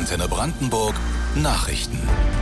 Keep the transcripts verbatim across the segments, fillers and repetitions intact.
Antenne Brandenburg Nachrichten.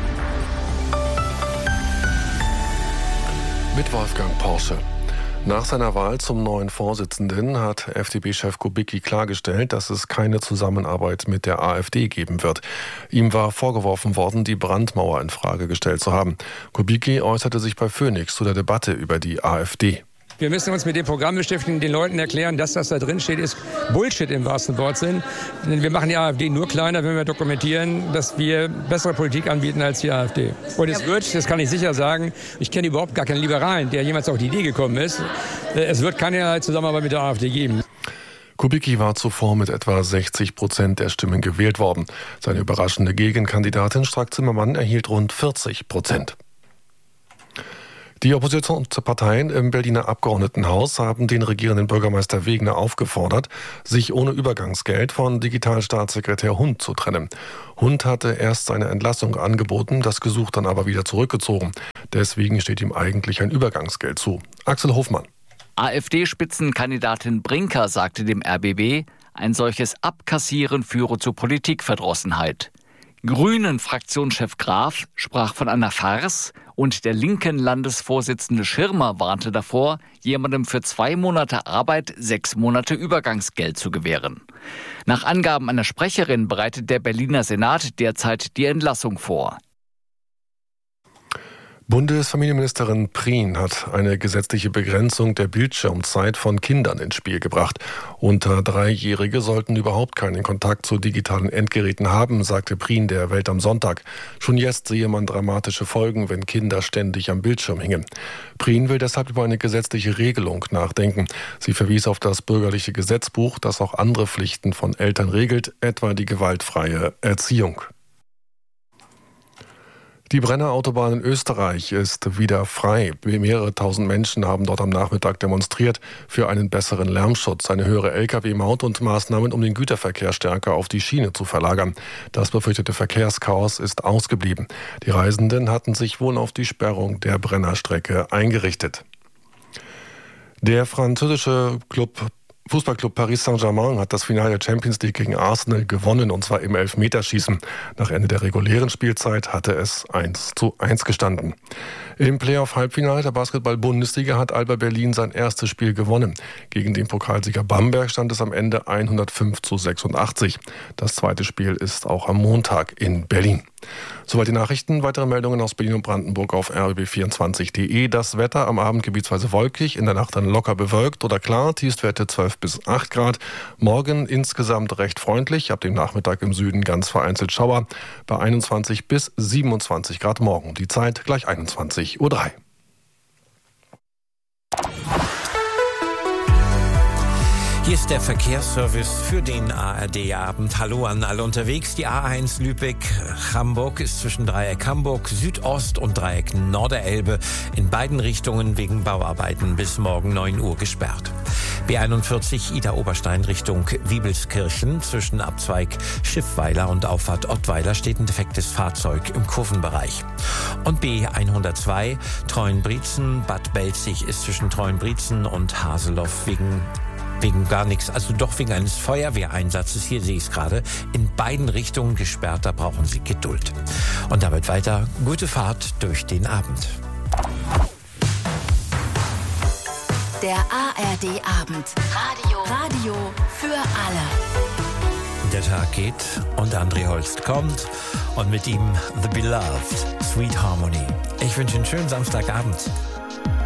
Mit Wolfgang Porsche. Nach seiner Wahl zum neuen Vorsitzenden hat F D P-Chef Kubicki klargestellt, dass es keine Zusammenarbeit mit der AfD geben wird. Ihm war vorgeworfen worden, die Brandmauer in Frage gestellt zu haben. Kubicki äußerte sich bei Phoenix zu der Debatte über die AfD. Wir müssen uns mit dem Programm beschäftigen, den Leuten erklären, dass das da drin steht, ist Bullshit im wahrsten Wortsinn. Denn wir machen die AfD nur kleiner, wenn wir dokumentieren, dass wir bessere Politik anbieten als die AfD. Und es wird, das kann ich sicher sagen, ich kenne überhaupt gar keinen Liberalen, der jemals auf die Idee gekommen ist. Es wird keine Zusammenarbeit mit der AfD geben. Kubicki war zuvor mit etwa sechzig Prozent der Stimmen gewählt worden. Seine überraschende Gegenkandidatin Strack-Zimmermann erhielt rund vierzig Prozent. Die Oppositionsparteien im Berliner Abgeordnetenhaus haben den regierenden Bürgermeister Wegener aufgefordert, sich ohne Übergangsgeld von Digitalstaatssekretär Hund zu trennen. Hund hatte erst seine Entlassung angeboten, das Gesuch dann aber wieder zurückgezogen. Deswegen steht ihm eigentlich ein Übergangsgeld zu. Axel Hofmann. AfD-Spitzenkandidatin Brinker sagte dem R B B, ein solches Abkassieren führe zu Politikverdrossenheit. Grünen-Fraktionschef Graf sprach von einer Farce und der linken Landesvorsitzende Schirmer warnte davor, jemandem für zwei Monate Arbeit sechs Monate Übergangsgeld zu gewähren. Nach Angaben einer Sprecherin bereitet der Berliner Senat derzeit die Entlassung vor. Bundesfamilienministerin Prien hat eine gesetzliche Begrenzung der Bildschirmzeit von Kindern ins Spiel gebracht. Unter Dreijährige sollten überhaupt keinen Kontakt zu digitalen Endgeräten haben, sagte Prien der Welt am Sonntag. Schon jetzt sehe man dramatische Folgen, wenn Kinder ständig am Bildschirm hingen. Prien will deshalb über eine gesetzliche Regelung nachdenken. Sie verwies auf das bürgerliche Gesetzbuch, das auch andere Pflichten von Eltern regelt, etwa die gewaltfreie Erziehung. Die Brenner-Autobahn in Österreich ist wieder frei. Mehrere tausend Menschen haben dort am Nachmittag demonstriert für einen besseren Lärmschutz, eine höhere L K W-Maut und Maßnahmen, um den Güterverkehr stärker auf die Schiene zu verlagern. Das befürchtete Verkehrschaos ist ausgeblieben. Die Reisenden hatten sich wohl auf die Sperrung der Brennerstrecke eingerichtet. Der französische Club Fußballclub Paris Saint-Germain hat das Finale der Champions League gegen Arsenal gewonnen, und zwar im Elfmeterschießen. Nach Ende der regulären Spielzeit hatte es eins zu eins gestanden. Im Playoff-Halbfinale der Basketball-Bundesliga hat Alba Berlin sein erstes Spiel gewonnen. Gegen den Pokalsieger Bamberg stand es am Ende hundertfünf zu sechsundachtzig. Das zweite Spiel ist auch am Montag in Berlin. Soweit die Nachrichten. Weitere Meldungen aus Berlin und Brandenburg auf r b b vierundzwanzig punkt de. Das Wetter am Abend gebietsweise wolkig, in der Nacht dann locker bewölkt oder klar. Tiefstwerte zwölf bis acht Grad. Morgen insgesamt recht freundlich. Ab dem Nachmittag im Süden ganz vereinzelt Schauer. Bei einundzwanzig bis siebenundzwanzig Grad morgen. Die Zeit gleich einundzwanzig Uhr drei. Hier ist der Verkehrsservice für den A R D-Abend. Hallo an alle unterwegs. Die A eins Lübeck-Hamburg ist zwischen Dreieck Hamburg Südost und Dreieck Norderelbe in beiden Richtungen wegen Bauarbeiten bis morgen neun Uhr gesperrt. B einundvierzig Ida-Oberstein Richtung Wiebelskirchen zwischen Abzweig Schiffweiler und Auffahrt Ottweiler steht ein defektes Fahrzeug im Kurvenbereich. Und B hundertzwei Treuenbrietzen Bad Belzig ist zwischen Treuenbrietzen und Haseloff wegen Wegen gar nichts, also doch wegen eines Feuerwehreinsatzes, hier sehe ich es gerade, in beiden Richtungen gesperrt, da brauchen Sie Geduld. Und damit weiter, gute Fahrt durch den Abend. Der A R D-Abend. Radio. Radio für alle. Der Tag geht und André Holst kommt und mit ihm The Beloved, Sweet Harmony. Ich wünsche einen schönen Samstagabend.